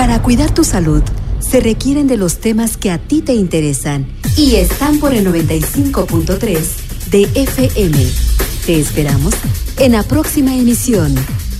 Para cuidar tu salud, se requieren de los temas que a ti te interesan y están por el 95.3 de FM. Te esperamos en la próxima emisión.